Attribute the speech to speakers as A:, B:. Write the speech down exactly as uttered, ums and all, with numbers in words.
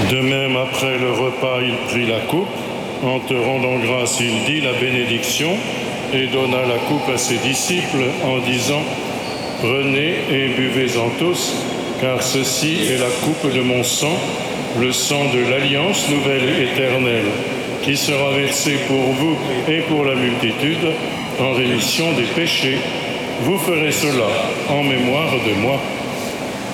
A: De même, après le repas, il prit la coupe. En te rendant grâce, il dit la bénédiction et donna la coupe à ses disciples en disant « Prenez et buvez-en tous, car ceci est la coupe de mon sang, le sang de l'alliance nouvelle et éternelle, qui sera versé pour vous et pour la multitude en rémission des péchés. Vous ferez cela en mémoire de moi. »